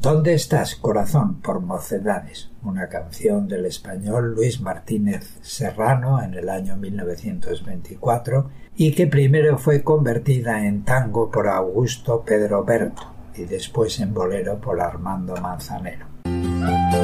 ¿Dónde estás, corazón? Por Mocedades, una canción del español Luis Martínez Serrano en el año 1924 y que primero fue convertida en tango por Augusto Pedro Berto y después en bolero por Armando Manzanero.